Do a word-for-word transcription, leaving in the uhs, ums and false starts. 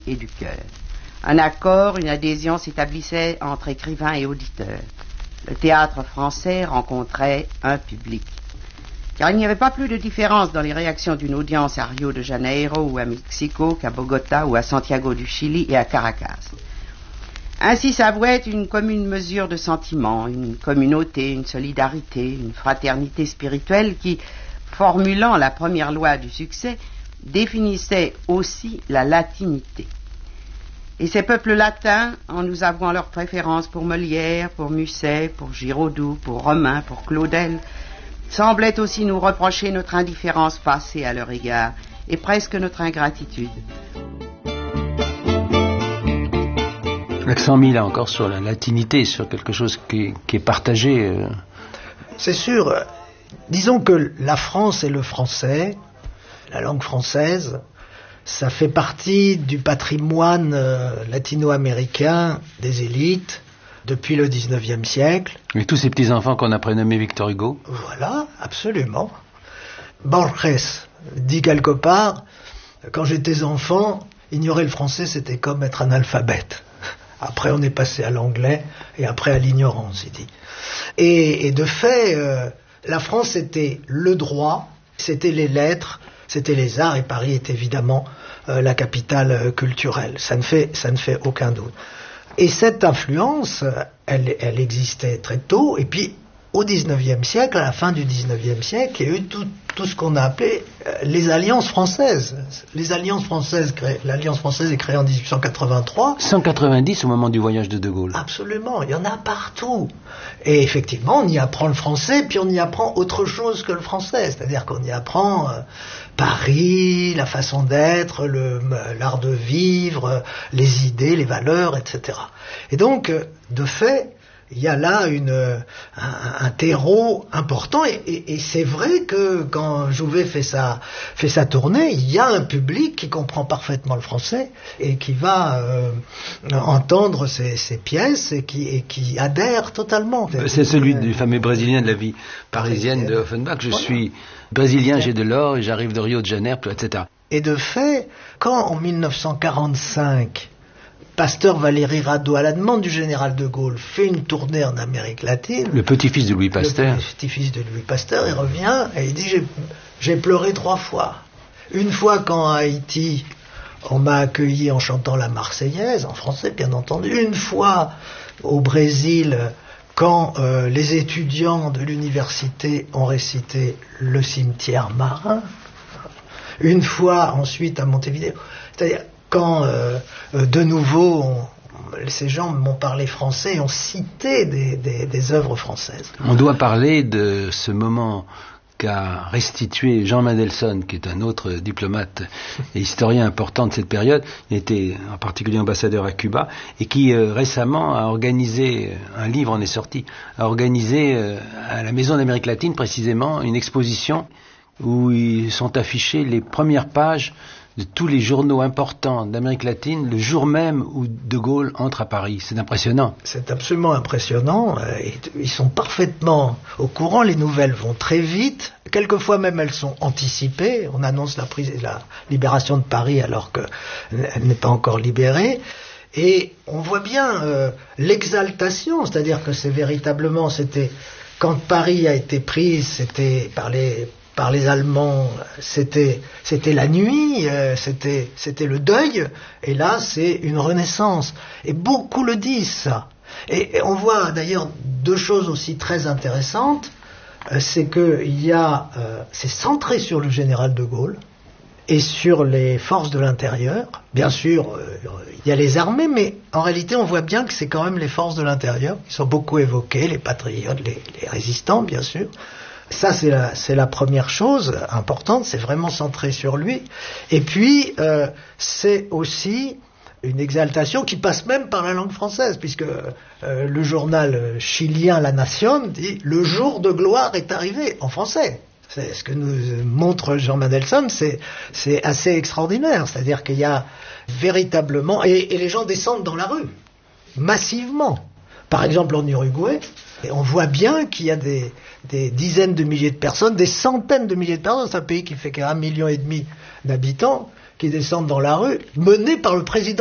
et du cœur. Un accord, une adhésion s'établissait entre écrivains et auditeurs. Le théâtre français rencontrait un public. Car il n'y avait pas plus de différence dans les réactions d'une audience à Rio de Janeiro ou à Mexico qu'à Bogota ou à Santiago du Chili et à Caracas. Ainsi s'avouait une commune mesure de sentiments, une communauté, une solidarité, une fraternité spirituelle qui, formulant la première loi du succès, définissait aussi la latinité. Et ces peuples latins, en nous avouant leur préférence pour Molière, pour Musset, pour Giraudoux, pour Romain, pour Claudel, semblaient aussi nous reprocher notre indifférence passée à leur égard et presque notre ingratitude. L'accent mis là encore sur la latinité, sur quelque chose qui est, qui est partagé. Euh... C'est sûr. Disons que la France et le français, la langue française, ça fait partie du patrimoine euh, latino-américain des élites depuis le dix-neuvième siècle. Et tous ces petits-enfants qu'on a prénommés Victor Hugo. Voilà, absolument. Borges dit quelque part, quand j'étais enfant, ignorer le français, c'était comme être analphabète. Après, on est passé à l'anglais, et après à l'ignorance, il dit. Et, et de fait, euh, la France, c'était le droit, c'était les lettres, c'était les arts, et Paris est évidemment euh, la capitale euh, culturelle. Ça ne fait, ça ne fait aucun doute. Et cette influence, elle, elle existait très tôt, et puis au dix-neuvième siècle, à la fin du dix-neuvième siècle, il y a eu tout, tout ce qu'on a appelé euh, les alliances françaises. Les alliances françaises, l'alliance française est créée en dix-huit cent quatre-vingt-trois. cent quatre-vingt-dix au moment du voyage de De Gaulle. Absolument, il y en a partout. Et effectivement, on y apprend le français, puis on y apprend autre chose que le français. C'est-à-dire qu'on y apprend euh, Paris, la façon d'être, le, l'art de vivre, les idées, les valeurs, et cetera. Et donc, euh, de fait, il y a là une, un, un terreau important, et, et, et c'est vrai que quand Jouvet fait sa, fait sa tournée, il y a un public qui comprend parfaitement le français et qui va euh, entendre ces, ces pièces et qui, et qui adhère totalement. C'est celui du fameux Brésilien de la vie parisienne de Offenbach. Je voilà. suis brésilien, j'ai de l'or et j'arrive de Rio de Janeiro, et cetera. Et de fait, quand en mille neuf cent quarante-cinq, Pasteur Valéry Rado, à la demande du général de Gaulle, fait une tournée en Amérique latine. Le petit-fils de Louis Pasteur. Le petit-fils de Louis Pasteur, il revient et il dit j'ai, j'ai pleuré trois fois. Une fois quand à Haïti, on m'a accueilli en chantant la Marseillaise, en français bien entendu. Une fois au Brésil, quand euh, les étudiants de l'université ont récité Le cimetière marin. Une fois ensuite à Montevideo. C'est-à-dire, quand euh, de nouveau on, ces gens m'ont parlé français et ont cité des, des, des œuvres françaises. On doit parler de ce moment qu'a restitué Jean Mendelssohn, qui est un autre diplomate et historien important de cette période. Il était en particulier ambassadeur à Cuba et qui euh, récemment a organisé, un livre en est sorti, a organisé euh, à la Maison d'Amérique latine précisément une exposition où ils sont affichées les premières pages de tous les journaux importants d'Amérique latine le jour même où De Gaulle entre à Paris. C'est impressionnant. C'est absolument impressionnant. Ils sont parfaitement au courant. Les nouvelles vont très vite. Quelquefois même elles sont anticipées. On annonce la, prise, la libération de Paris alors qu'elle n'est pas encore libérée. Et on voit bien euh, l'exaltation. C'est-à-dire que c'est véritablement, c'était quand Paris a été prise, c'était par les par les Allemands, c'était, c'était la nuit, euh, c'était, c'était le deuil, et là c'est une renaissance. Et beaucoup le disent ça. Et, et on voit d'ailleurs deux choses aussi très intéressantes, euh, c'est que il y a, euh, c'est centré sur le général de Gaulle et sur les forces de l'intérieur. Bien sûr, euh, il y a les armées, mais en réalité on voit bien que c'est quand même les forces de l'intérieur qui sont beaucoup évoquées, les patriotes, les, les résistants bien sûr. Ça, c'est la, c'est la première chose importante, c'est vraiment centré sur lui. Et puis, euh, c'est aussi une exaltation qui passe même par la langue française, puisque euh, le journal chilien La Nation dit « Le jour de gloire est arrivé » en français. C'est ce que nous montre Jean Mendelssohn, c'est, c'est assez extraordinaire. C'est-à-dire qu'il y a véritablement... Et, et les gens descendent dans la rue, massivement. Par exemple, en Uruguay, et on voit bien qu'il y a des, des dizaines de milliers de personnes, des centaines de milliers de personnes, c'est un pays qui fait qu'un million et demi d'habitants, qui descendent dans la rue, menés par le président